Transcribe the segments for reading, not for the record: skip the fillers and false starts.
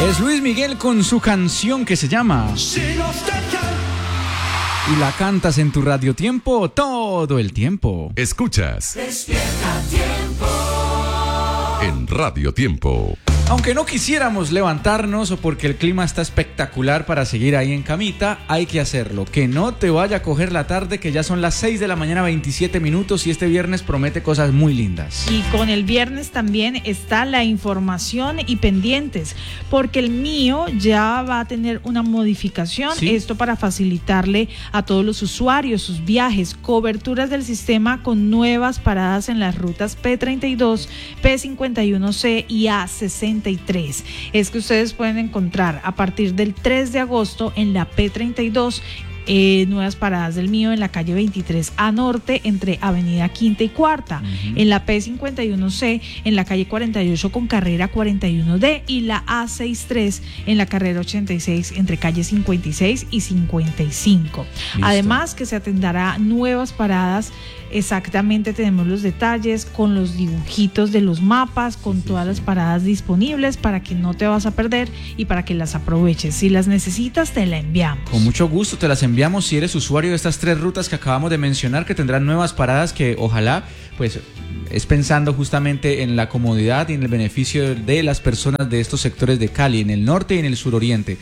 Es Luis Miguel con su canción que se llama y la cantas en tu Radio Tiempo todo el tiempo. Escuchas Despierta Tiempo en Radio Tiempo. Aunque no quisiéramos levantarnos o porque el clima está espectacular para seguir ahí en camita, hay que hacerlo. Que no te vaya a coger la tarde, que ya son las 6 de la mañana, 27 minutos, y este viernes promete cosas muy lindas. Y con el viernes también está la información y pendientes, porque el mío ya va a tener una modificación. ¿Sí? Esto para facilitarle a todos los usuarios sus viajes, coberturas del sistema con nuevas paradas en las rutas P32, P51C y A63. Es que ustedes pueden encontrar a partir del 3 de agosto en la P32 nuevas paradas del mío en la calle 23A Norte entre Avenida Quinta y Cuarta, en la P51C en la calle 48 con carrera 41D y la A63 en la carrera 86 entre calle 56 y 55. Listo. Además que se atenderá nuevas paradas. Exactamente, tenemos los detalles con los dibujitos de los mapas, con todas las paradas disponibles para que no te vas a perder y para que las aproveches. Si las necesitas, te la enviamos. Con mucho gusto te las enviamos si eres usuario de estas 3 rutas que acabamos de mencionar, que tendrán nuevas paradas que ojalá, pues, es pensando justamente en la comodidad y en el beneficio de las personas de estos sectores de Cali, en el norte y en el suroriente.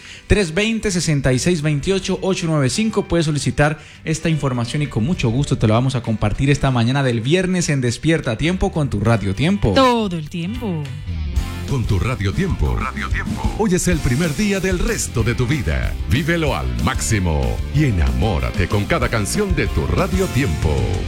320-6628-895, puedes solicitar esta información y con mucho gusto te la vamos a compartir esta mañana del viernes en Despierta Tiempo con tu Radio Tiempo. Todo el tiempo. Con tu Radio Tiempo. Hoy es el primer día del resto de tu vida. Vívelo al máximo y enamórate con cada canción de tu Radio Tiempo.